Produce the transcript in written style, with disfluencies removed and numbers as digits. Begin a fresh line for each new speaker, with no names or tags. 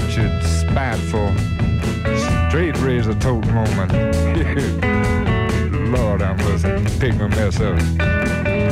good-natured, spiteful, straight-razor tote moment. Lord, I'm listening. Pick my mess up.